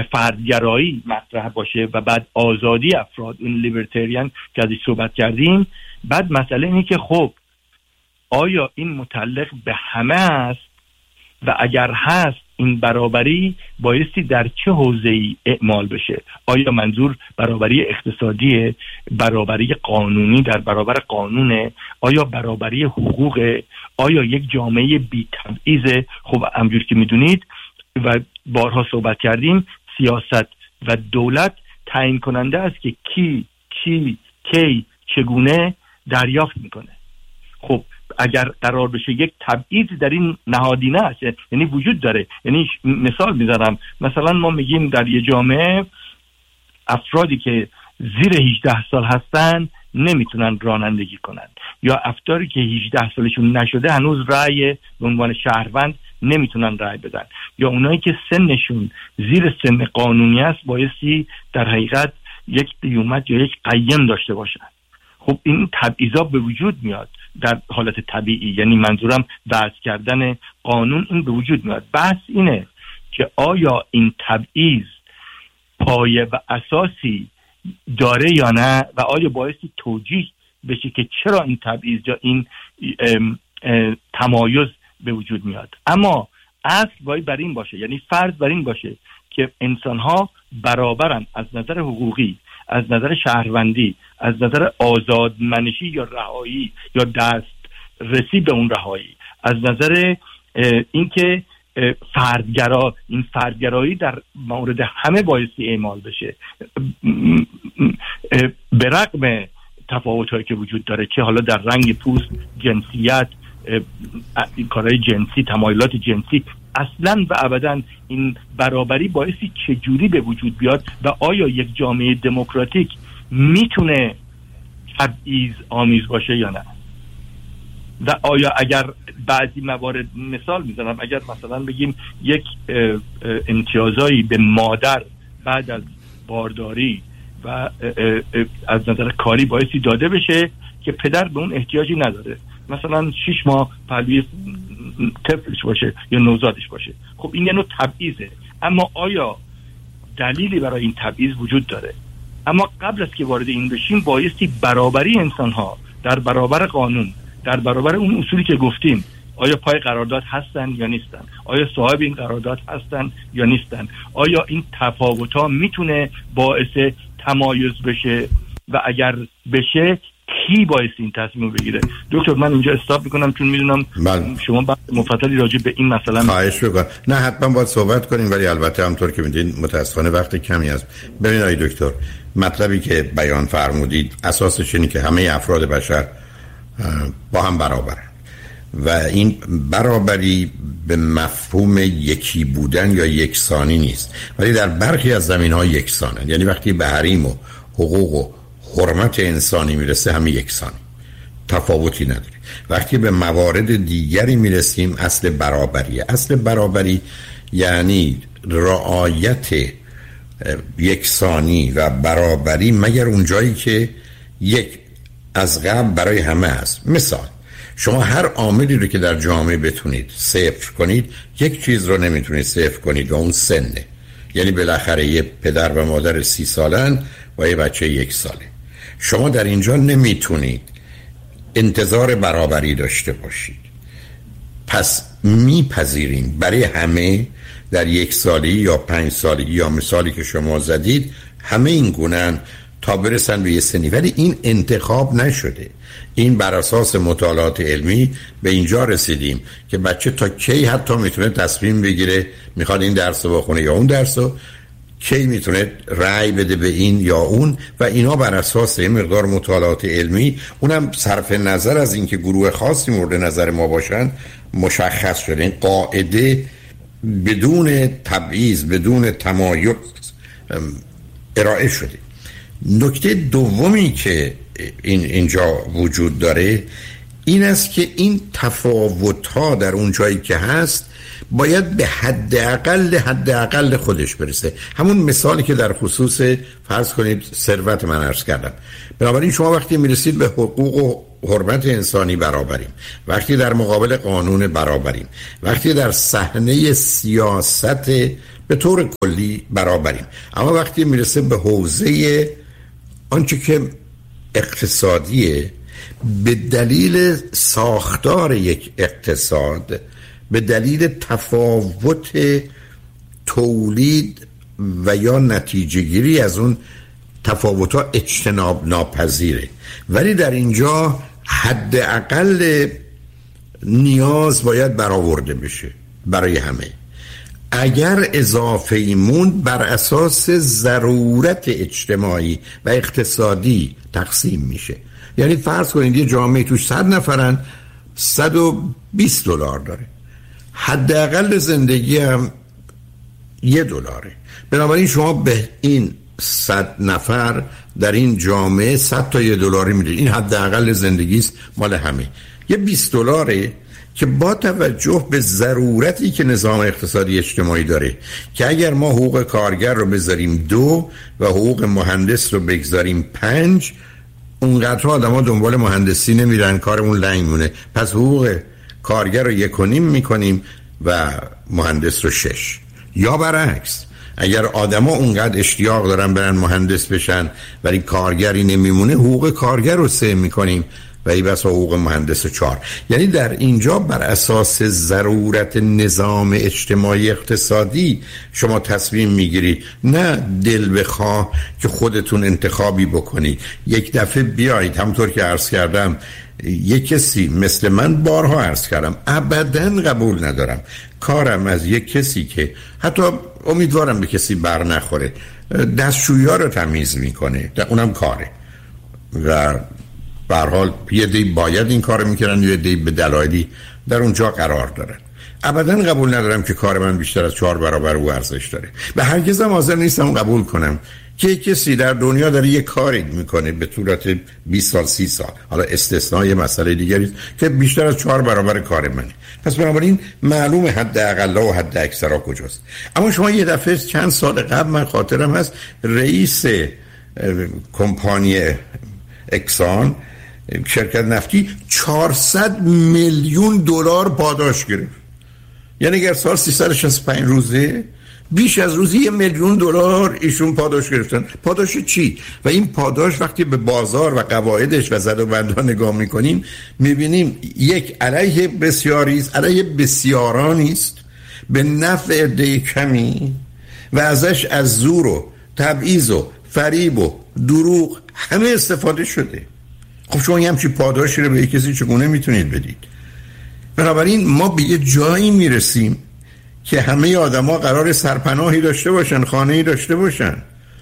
فردگرایی مطرح باشه و بعد آزادی افراد، این لیبرتریان که ازش صحبت کردیم، بعد مسئله اینه که خب آیا این متعلق به همه است و اگر هست این برابری بایستی در چه حوزه‌ای اعمال بشه؟ آیا منظور برابری اقتصادیه، برابری قانونی در برابر قانونه، آیا برابری حقوقه، آیا یک جامعه بی‌تبعیض؟ خب همونجوری که میدونید و بارها صحبت کردیم، سیاست و دولت تعیین کننده است که کی چگونه دریافت میکنه. خب اگر قرار بشه یک تبعیض در این نهادینه است، یعنی وجود داره، یعنی مثال میزنم، مثلا ما میگیم در یه جامعه افرادی که زیر 18 سال هستن نمیتونن رانندگی کنن، یا افرادی که 18 سالشون نشده هنوز رأی به عنوان شهروند نمیتونن رأی بدن، یا اونایی که سنشون زیر سن قانونی است بایستی در حقیقت یک دیومت یا یک قیم داشته باشن. خب این تبعیضا به وجود میاد در حالت طبیعی، یعنی منظورم وضع کردن قانون، این به وجود میاد. بحث اینه که آیا این تبعیض پایه و اساسی داره یا نه و آیا بایستی توجیه بشه که چرا این تبعیض یا این تمایز به وجود میاد. اما اصل باید بر این باشه، یعنی فرض بر این باشه که انسان‌ها برابرن از نظر حقوقی، از نظر شهروندی، از نظر آزادمنشی یا رهایی یا دسترسی به اون رهایی، از نظر اینکه این فردگرایی در مورد همه بایستی اعمال بشه به رغم تفاوت‌هایی که وجود داره، چه حالا در رنگ پوست، جنسیت، کارهای جنسی، تمایلات جنسی. اصلا و ابدا این برابری بایستی چجوری به وجود بیاد و آیا یک جامعه دموکراتیک میتونه تبعیض آمیز باشه یا نه؟ و آیا اگر بعضی موارد، مثال میزنم، اگر مثلا بگیم یک امتیازایی به مادر بعد از بارداری و از نظر کاری بایستی داده بشه که پدر به اون احتیاجی نداره، مثلا 6 ماه پهلوی طفلش باشه یا نوزادش باشه، خب این یه نوع تبعیضه. اما آیا دلیلی برای این تبعیض وجود داره؟ اما قبل از که وارد این بشیم بایستی برابری انسان‌ها در برابر قانون، در برابر اون اصولی که گفتیم، آیا پای قرارداد هستن یا نیستن، آیا صاحب این قرارداد هستن یا نیستن، آیا این تفاوت‌ها میتونه باعث تمایز بشه و اگر بشه کی باعث این تصمیم بگیره؟ دکتر من اینجا استاپ میکنم چون میدونم شما بحث مفصلی راجع به این مسئله خواهش میکنم. نه حتما باید صحبت کنیم، ولی البته همونطور که میدونید متاسفانه وقت کمی است. ببینید آقای دکتر، مطلبی که بیان فرمودید اساسش اینه که همه افراد بشر با هم برابرن و این برابری به مفهوم یکی بودن یا یکسانی نیست، ولی در برخی از زمین‌ها یکسانن. یعنی وقتی به حریم و حقوق و حرمت انسانی میرسه همه یکسانی، تفاوتی نداره. وقتی به موارد دیگری میرسیم اصل برابریه. اصل برابری یعنی رعایت یکسانی و برابری مگر اون جایی که یک از قبل برای همه است. مثال شما هر عاملی رو که در جامعه بتونید صفر کنید، یک چیز رو نمیتونید صفر کنید و اون سنه. یعنی بالاخره یه پدر و مادر 30 سالن و یه بچه 1 ساله. شما در اینجا نمیتونید انتظار برابری داشته باشید. پس میپذیریم برای همه در 1 سالگی یا 5 سالگی یا مثالی که شما زدید همه این گونه‌اند تا برسن به یه سنی، ولی این انتخاب نشده. این بر اساس مطالعات علمی به اینجا رسیدیم که بچه تا کی حتی میتونه تصمیم بگیره میخواد این درس رو بخونه یا اون درس رو، کی میتونه رأی بده به این یا اون، و اینا بر اساس این مقدار مطالعات علمی، اونم صرف نظر از اینکه گروه خاصی مورد نظر ما باشن، مشخص شده. این قاعده بدون تبعیض، بدون تمایز ارائه شده. نکته دومی که اینجا وجود داره این است که این تفاوت‌ها در اون جایی که هست باید به حداقل خودش برسه. همون مثالی که در خصوص فرض کنید ثروت من عرض کردم. بنابراین شما وقتی میرسید به حقوق و حرمت انسانی برابریم، وقتی در مقابل قانون برابریم، وقتی در صحنه سیاست به طور کلی برابریم. اما وقتی میرسه به حوزه آنچه که اقتصادیه، به دلیل ساختار یک اقتصاد، به دلیل تفاوت تولید و یا نتیجه گیری از اون تفاوت‌ها اجتناب ناپذیره. ولی در اینجا حداقل نیاز باید برآورده بشه برای همه. اگر اضافه ایمون بر اساس ضرورت اجتماعی و اقتصادی تقسیم میشه. یعنی فرض کنید یه جامعه توش 100 نفرن، $120 داره، حداقل زندگی هم $1. بنابراین شما به این 100 نفر در این جامعه 100 تا $1 میدید. این حداقل زندگی است مال همه. یه $20 که با توجه به ضرورتی که نظام اقتصادی اجتماعی داره، که اگر ما حقوق کارگر رو بذاریم 2 و حقوق مهندس رو بگذاریم 5، اونقدر آدم ها دنبال مهندسی نمیرن، کارمون لنگ مونه. پس حقوق کارگر رو 1.5 میکنیم و مهندس رو 6. یا برعکس، اگر آدما اونقدر اشتیاق دارن برن مهندس بشن ولی کارگری نمیمونه، حقوق کارگر رو 3 میکنیم و ای بس حقوق مهندس 4. یعنی در اینجا بر اساس ضرورت نظام اجتماعی اقتصادی شما تصمیم میگیرید، نه دل بخواه که خودتون انتخابی بکنید. یک دفعه بیایید، همونطور که عرض کردم، یک کسی مثل من بارها عرض کردم ابداً قبول ندارم کارم از یک کسی که حتی امیدوارم به کسی بر نخوره دستشویی ها رو تمیز میکنه، اونم کاره و به هر حال یه دی باید این کارو میکردن، یه دی به دلایلی در اونجا قرار دارن. ابداً قبول ندارم که کار من بیشتر از 4 برابر او ارزش داره و هرگز هم حاضر نیستم قبول کنم که کسی در دنیا داره یه کاری میکنه به صورت 20 سال 30 سال، حالا استثنای مسئله دیگری که بیشتر از 4 برابر کار منه. پس بنابراین معلومه حد اقلا و حد اکثرا کجاست. اما شما یه دفعه چند سال قبل من خاطرم هست رئیس کمپانی اکسان، شرکت نفتی، $400 میلیون پاداش گرفت. یعنی اگر سال 365 روزه بیش از روزی $1 میلیون ایشون پاداش گرفتن. پاداش چی؟ و این پاداش وقتی به بازار و قواعدش و زد و بندها نگاه میکنیم میبینیم یک علیه بسیاری است، علیه بسیارانی است، به نفع عده کمی و ازش از زور و تبعیض و فریب و دروغ همه استفاده شده. خب شما همچی پاداشی رو به کسی چگونه میتونید بدید؟ بنابراین ما به یه جایی میرسیم که همه آدما قرار سرپناهی داشته باشن، خانه‌ای داشته باشن.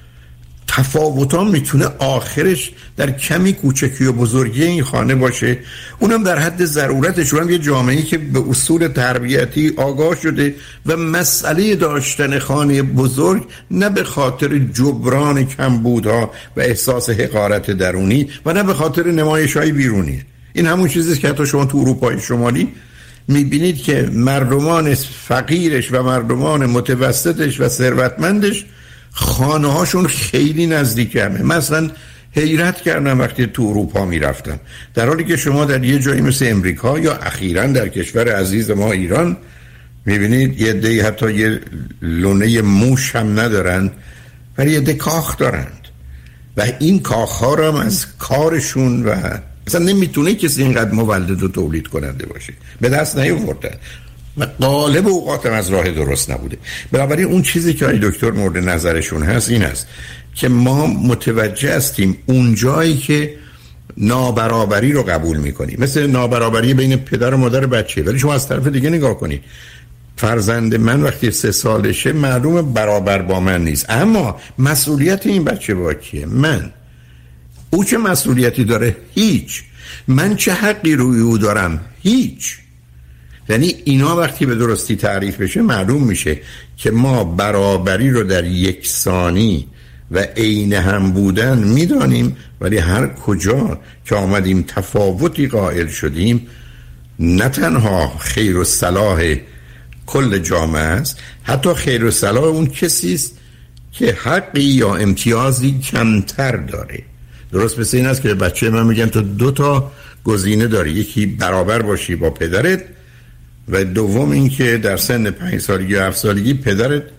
تفاوت‌ها میتونه آخرش در کمی کوچکی و بزرگی این خانه باشه، اونم در حد ضرورتش. اونم یه جامعه‌ای که به اصول تربیتی آگاه شده و مسئله داشتن خانه بزرگ نه به خاطر جبران کمبودها و احساس حقارت درونی و نه به خاطر نمایش‌های بیرونی. این همون چیزیست که حتی شما تو اروپای شمالی میبینید که مردمان فقیرش و مردمان متوسطش و ثروتمندش خانه هاشون خیلی نزدیک همه. مثلا حیرت کردم وقتی تو اروپا میرفتم، در حالی که شما در یه جایی مثل امریکا یا اخیراً در کشور عزیز ما ایران میبینید یه عده حتی یه لونه موش هم ندارن ولی یه عده کاخ دارند و این کاخ ها رو هم از کارشون و اصلا نمیتونه کسی اینقدر مولد و تولید کننده باشه، به دست نیاوردن و غالب اوقاتم از راه درست نبوده. بنابراین اون چیزی که آقای دکتر مورد نظرشون هست این است که ما متوجه هستیم اون جایی که نابرابری رو قبول میکنیم، مثل نابرابری بین پدر و مادر بچه، ولی شما از طرف دیگه نگاه کنید، فرزند من وقتی 3 سالشه معلومه برابر با من نیست، اما مسئولیت این بچه با کیه؟ من. او چه مسئولیتی داره؟ هیچ. من چه حقی روی او دارم؟ هیچ. یعنی اینا وقتی به درستی تعریف بشه معلوم میشه که ما برابری رو در یکسانی و عین هم بودن میدانیم، ولی هر کجا که آمدیم تفاوتی قائل شدیم نه تنها خیر و صلاح کل جامعه است، حتی خیر و صلاح اون کسی است که حقی یا امتیازی کمتر داره. درست مثل این است که بچه من میگن تو 2 تا گزینه داری، یکی برابر باشی با پدرت و دوم این که در سن 5 سالگی یا 7 سالگی پدرت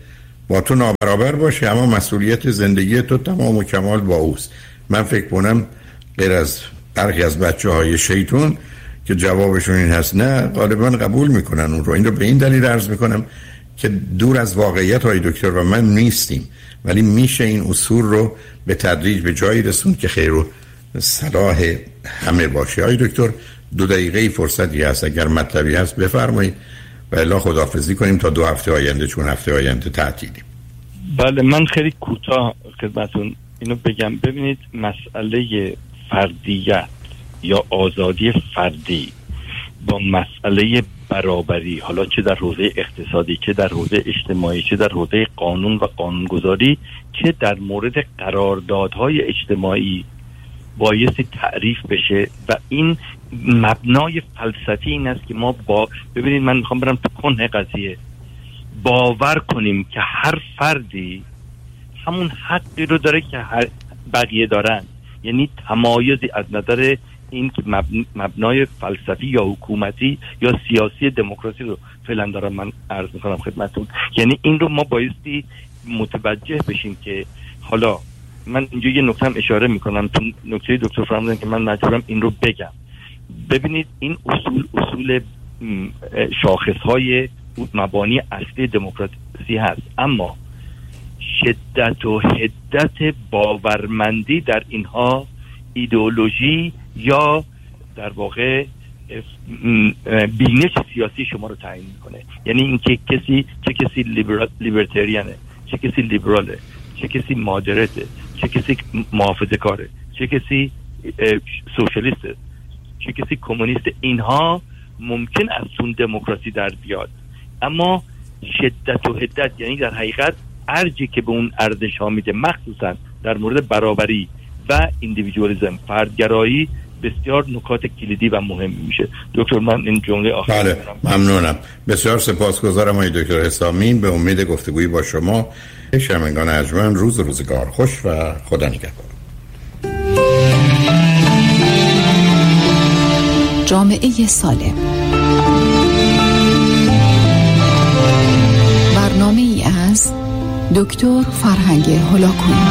با تو نابرابر باشه، اما مسئولیت زندگی تو تمام و کمال با اوست. من فکر کنم غیر از برخی از بچه‌های شیطون که جوابشون این هست نه، غالبا قبول میکنن اون رو. این رو به این دلیل عرض میکنم که دور از واقعیت های دکتر و من نیستیم، ولی میشه این اصول رو به تدریج به جایی رسون که خیر و صلاح همه باشه. های دکتر 2 دقیقه فرصتی هست، اگر مطلبی هست بفرمایید و الا خداحافظی کنیم تا 2 هفته آینده، چون هفته آینده تعطیلیم. بله، من خیلی کوتاه خدمتتون اینو بگم. ببینید، مسئله فردیت یا آزادی فردی با مسئله برابری، حالا چه در حوزه اقتصادی، چه در حوزه اجتماعی، چه در حوزه قانون و قانونگذاری، چه در مورد قراردادهای اجتماعی بایستی تعریف بشه و این مبنای فلسفی این است که ما ببینید، من میخوام برم تو کنه قضیه، باور کنیم که هر فردی همون حقی رو داره که بقیه دارن. یعنی تمایزی از نظر این که مبنای فلسفی یا حکومتی یا سیاسی دموکراسی رو فعلا دارم من عرض میکنم خدمتون. یعنی این رو ما بایستی متوجه بشیم که حالا من اینجا یه نکته هم اشاره میکنم، تو نکته دکتر فرمودن که من مجبورم این رو بگم. ببینید، این اصول شاخصهای مبانی اصلی دموکراسی هست، اما شدت و حدت باورمندی در اینها ایدئولوژی یا در واقع بینش سیاسی شما رو تعیین میکنه. یعنی اینکه چه کسی لیبرتریانه، چه کسی لیبراله، چه کسی مادرته، چه کسی محافظه کاره، چه کسی سوشالیسته، چه کسی کمونیست، اینها ممکن از اون دموکراسی در بیاد. اما شدت و حدت، یعنی در حقیقت ارجی که به اون ارزش ها میده، مخصوصا در مورد برابری و ایندیویدوالیسم، فردگرایی، بسیار نکات کلیدی و مهم میشه. دکتر، من این جمله آخر بله، ممنونم. بسیار سپاسگزارم آقای دکتر حسامی. به امید گفتگویی با شما. شنوندگان ارجمند، روزگار خوش و خدا نگهدار. جامعه سالم، برنامه‌ای از دکتر فرهنگ هلاکویی.